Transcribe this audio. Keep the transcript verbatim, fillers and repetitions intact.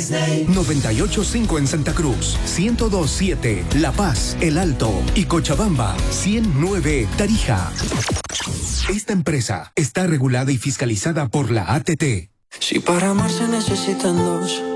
noventa y ocho punto cinco en Santa Cruz, ciento dos punto siete La Paz, El Alto y Cochabamba, ciento nueve Tarija. Esta empresa está regulada y fiscalizada por la A T T. Si para amar se necesitan dos,